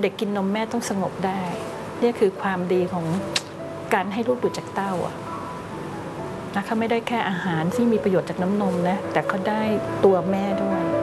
ด็กกินนมแม่ต้องสงบได้นี่คือความดีของการให้ลูกดูดจากเต้านะเขาไม่ได้แค่อาหารที่มีประโยชน์จากน้ำนมนะแต่เขาได้ตัวแม่ด้วย